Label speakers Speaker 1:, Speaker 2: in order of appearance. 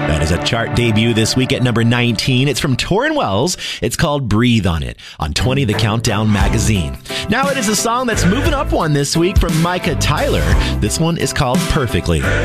Speaker 1: That is a chart debut this week at number 19. It's from Torrin Wells. It's called Breathe on It on 20 The Countdown magazine. Now it is a song that's moving up one this week from Micah Tyler. This one is called Perfectly.